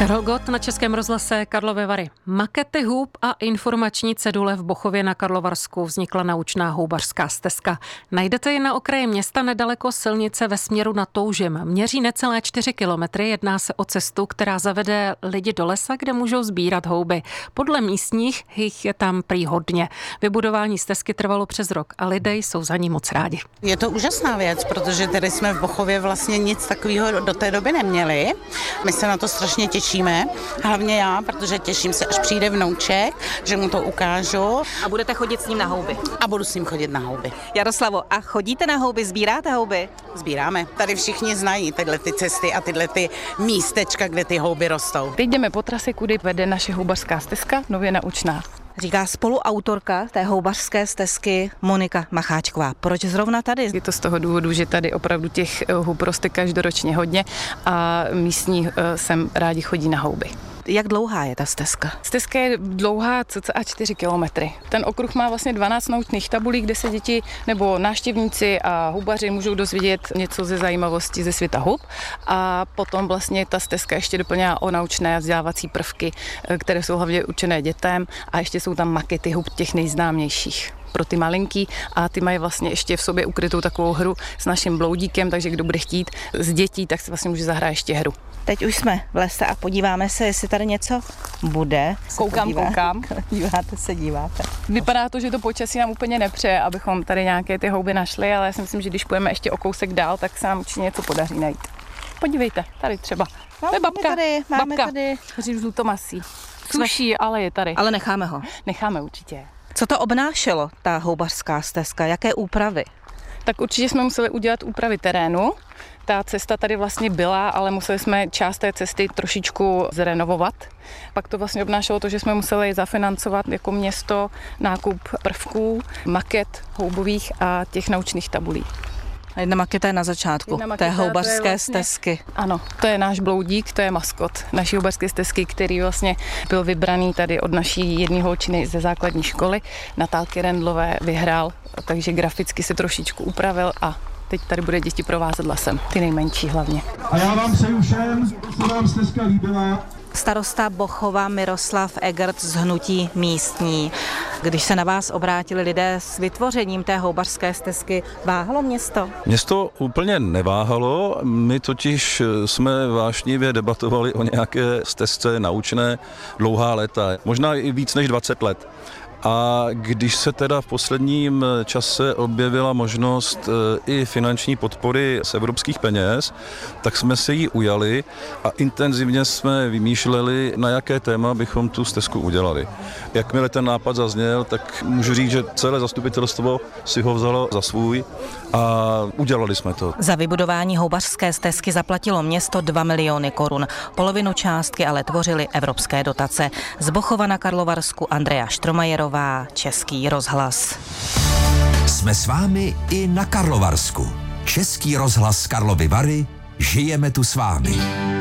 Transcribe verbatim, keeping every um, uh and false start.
Karol Gott na Českém rozhlase Karlovy Vary. Makety hub a informační cedule v Bochově na Karlovarsku vznikla naučná houbařská stezka. Najdete ji na okraji města nedaleko silnice ve směru na Toužim. Měří necelé čtyři kilometry, jedná se o cestu, která zavede lidi do lesa, kde můžou sbírat houby. Podle místních jich je tam prý hodně. Vybudování stezky trvalo přes rok a lidé jsou za ní moc rádi. Je to úžasná věc, protože tady jsme v Bochově vlastně nic takového do té doby neměli. My se na to strašně těšíme. Hlavně já, protože těším se, až přijde vnouček, že mu to ukážu. A budete chodit s ním na houby? A budu s ním chodit na houby. Jaroslavo, a chodíte na houby, sbíráte houby? Sbíráme. Tady všichni znají tyhle ty cesty a tyhle ty místečka, kde ty houby rostou. Teď jdeme po trase, kudy vede naše houbařská stezka, nově naučná. Říká spoluautorka té houbařské stezky Monika Macháčková. Proč zrovna tady? Je to z toho důvodu, že tady opravdu těch hub roste každoročně hodně a místní sem rádi chodí na houby. Jak dlouhá je ta stezka? Stezka je dlouhá cca čtyři kilometry. Ten okruh má vlastně dvanáct naučných tabulí, kde se děti nebo návštěvníci a houbaři můžou dozvědět něco ze zajímavosti ze světa hub. A potom vlastně ta stezka ještě doplňá o naučné a vzdělávací prvky, které jsou hlavně určené dětem, a ještě jsou tam makety hub těch nejznámějších pro ty malinký, a ty mají vlastně ještě v sobě ukrytou takovou hru s naším bloudíkem, takže kdo bude chtít z dětí, tak si vlastně může zahrát ještě hru. Teď už jsme v lese a podíváme se, jestli tady něco bude. Koukám, podívá... koukám. Díváte se, díváte. Vypadá to, že to počasí nám úplně nepřeje, abychom tady nějaké ty houby našli, ale já si myslím, že když půjdeme ještě o kousek dál, tak se nám určitě něco podaří najít. Podívejte, tady třeba. No, to je babka. Máme tady, máme babka. tady. Hřím žlutomasí. Suší, ale je tady. Ale necháme ho. Necháme určitě. Co to obnášelo, ta houbařská stezka? Jaké úpravy? Tak určitě jsme museli udělat úpravy terénu. Ta cesta tady vlastně byla, ale museli jsme část té cesty trošičku zrenovovat. Pak to vlastně obnášelo to, že jsme museli zafinancovat jako město nákup prvků, maket houbových a těch naučných tabulí. A jedna maketa je na začátku Jedna maketa, té houbařské to je vlastně, stezky. Ano, to je náš bloudík, to je maskot naší houbařské stezky, který vlastně byl vybraný tady od naší jedné holčiny ze základní školy. Natálky Rendlové vyhrál, takže graficky se trošičku upravil a teď tady bude děti provázet lesem, ty nejmenší hlavně. A já vám přeju všem, co vám stezka líbila. Starosta Bochova Miroslav Egert z hnutí místní. Když se na vás obrátili lidé s vytvořením té houbařské stezky, váhalo město? Město úplně neváhalo, my totiž jsme vášnivě debatovali o nějaké stezce naučné dlouhá léta, možná i víc než dvacet let. A když se teda v posledním čase objevila možnost i finanční podpory z evropských peněz, tak jsme se jí ujali a intenzivně jsme vymýšleli, na jaké téma bychom tu stezku udělali. Jakmile ten nápad zazněl, tak můžu říct, že celé zastupitelstvo si ho vzalo za svůj a udělali jsme to. Za vybudování houbařské stezky zaplatilo město dva miliony korun. Polovinu částky ale tvořily evropské dotace. Z Bochova na Karlovarsku Andrea Štromajerová, Český rozhlas. Jsme s vámi i na Karlovarsku. Český rozhlas Karlovy Vary, žijeme tu s vámi.